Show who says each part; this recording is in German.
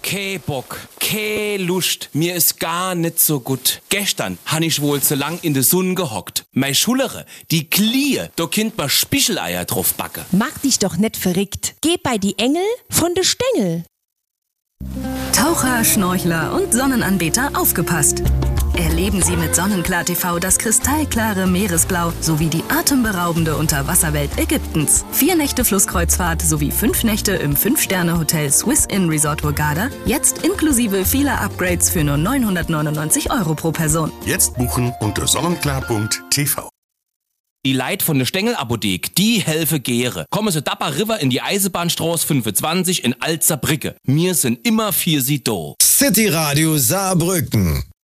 Speaker 1: Keh Bock, keh Lust, mir ist gar nicht so gut. Gestern han ich wohl zu lang in de Sonne gehockt. Mei Schulere, die Klie, da kind ma Spicheleier drauf backe.
Speaker 2: Mach dich doch nicht verrückt. Geh bei die Engel von de Stängel.
Speaker 3: Taucher, Schnorchler und Sonnenanbeter aufgepasst! Erleben Sie mit Sonnenklar TV das kristallklare Meeresblau sowie die atemberaubende Unterwasserwelt Ägyptens. 4 Nächte Flusskreuzfahrt sowie 5 Nächte im 5-Sterne-Hotel Swiss Inn Resort Hurghada. Jetzt inklusive vieler Upgrades für nur 999 € pro Person.
Speaker 4: Jetzt buchen unter sonnenklar.tv.
Speaker 1: Die Leit von der Stängelapothek, die helfe Gere. Kommen Sie Dapper River in die Eisenbahnstraße 25 in Alzerbrücke. Wir sind immer für Sie da.
Speaker 5: City Radio Saarbrücken.